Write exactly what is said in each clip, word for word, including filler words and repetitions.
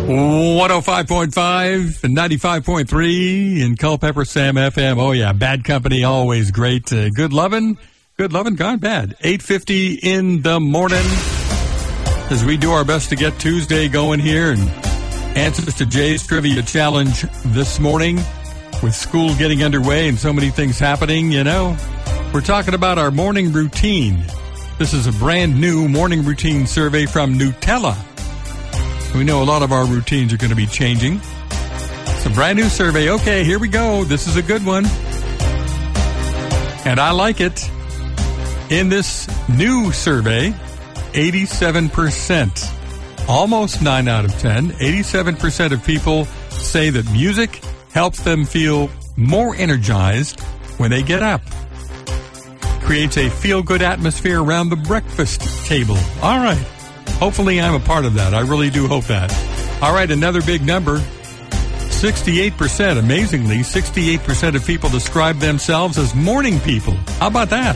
one oh five point five and ninety-five point three in Culpeper, Sam F M. Oh, yeah, Bad Company, always great. Uh, good lovin', good lovin', gone bad. eight fifty in the morning as we do our best to get Tuesday going here and answers to Jay's Trivia Challenge this morning with school getting underway and so many things happening, you know. We're talking about our morning routine. This is a brand new morning routine survey from Nutella. We know a lot of our routines are going to be changing. It's a brand new survey. Okay, here we go. This is a good one. And I like it. In this new survey, eighty-seven percent, almost nine out of ten, eighty-seven percent of people say that music helps them feel more energized when they get up. Creates a feel-good atmosphere around the breakfast table. All right. Hopefully I'm a part of that. I really do hope that. All right, another big number. sixty-eight percent, amazingly, sixty-eight percent of people describe themselves as morning people. How about that?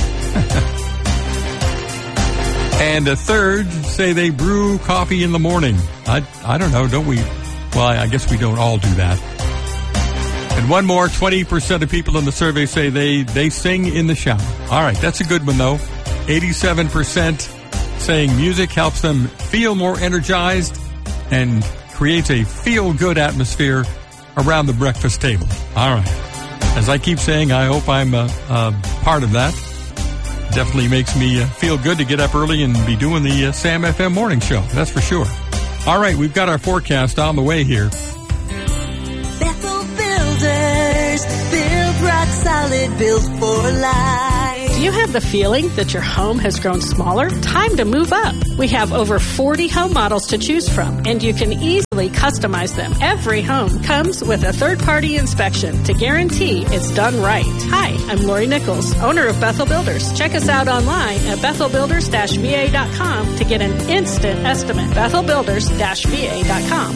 And a third say they brew coffee in the morning. I I don't know, don't we? Well, I guess we don't all do that. And one more, twenty percent of people in the survey say they, they sing in the shower. All right, that's a good one, though. eighty-seven percent saying music helps them feel more energized and creates a feel-good atmosphere around the breakfast table. All right. As I keep saying, I hope I'm a, a part of that. Definitely makes me uh, feel good to get up early and be doing the uh, Sam F M morning show. That's for sure. All right, we've got our forecast on the way here. Bethel Builders, build rock solid, built for life. Do you have the feeling that your home has grown smaller? Time to move up. We have over forty home models to choose from, and you can easily customize them. Every home comes with a third-party inspection to guarantee it's done right. Hi, I'm Lori Nichols, owner of Bethel Builders. Check us out online at bethel builders dash v a dot com to get an instant estimate. bethel builders dash v a dot com.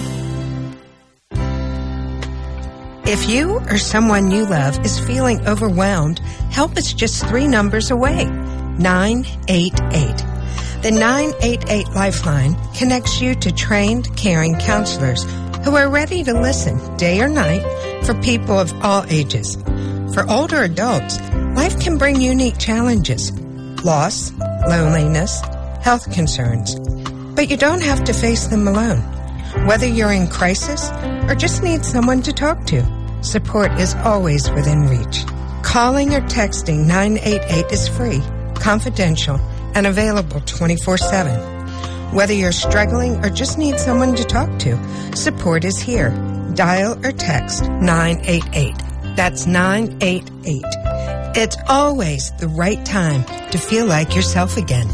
If you or someone you love is feeling overwhelmed, help is just three numbers away. nine eight eight. The nine eight eight Lifeline connects you to trained, caring counselors who are ready to listen day or night for people of all ages. For older adults, life can bring unique challenges. Loss, loneliness, health concerns. But you don't have to face them alone. Whether you're in crisis or just need someone to talk to, support is always within reach. Calling or texting nine eight eight is free, confidential, and available twenty-four seven. Whether you're struggling or just need someone to talk to, support is here. Dial or text nine eight eight. That's nine eight eight. It's always the right time to feel like yourself again.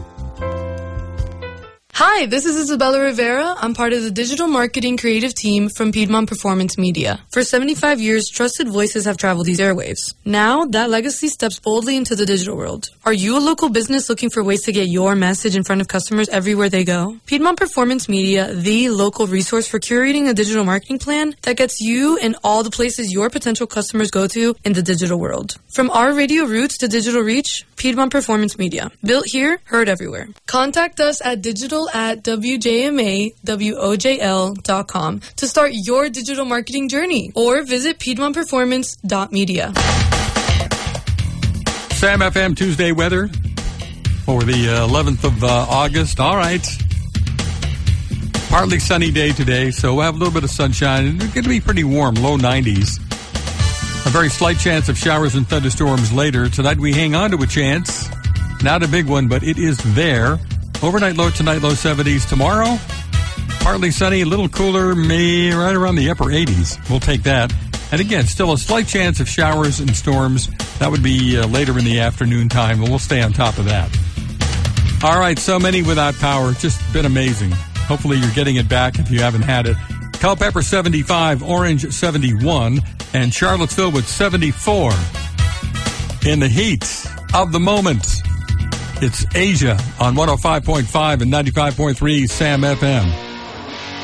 Hi, this is Isabella Rivera. I'm part of the digital marketing creative team from Piedmont Performance Media. For seventy-five years, trusted voices have traveled these airwaves. Now, that legacy steps boldly into the digital world. Are you a local business looking for ways to get your message in front of customers everywhere they go? Piedmont Performance Media, the local resource for curating a digital marketing plan that gets you in all the places your potential customers go to in the digital world. From our radio roots to digital reach, Piedmont Performance Media. Built here, heard everywhere. Contact us at digital at w j m a w o j l dot com to start your digital marketing journey, or visit piedmont performance dot media. Sam F M Tuesday weather for the uh, eleventh of uh, August. All right. Partly sunny day today, so we'll have a little bit of sunshine. It's going to be pretty warm, low nineties. A very slight chance of showers and thunderstorms later. Tonight we hang on to a chance. Not a big one, but it is there. Overnight low tonight, low seventies. Tomorrow, partly sunny, a little cooler, may right around the upper eighties. We'll take that. And again, still a slight chance of showers and storms. That would be uh, later in the afternoon time, but we'll stay on top of that. All right, so many without power. Just been amazing. Hopefully you're getting it back if you haven't had it. Culpeper seventy-five, Orange seventy-one, and Charlottesville with seventy-four. In the heat of the moment, it's Asia on one oh five point five and ninety-five point three Sam F M.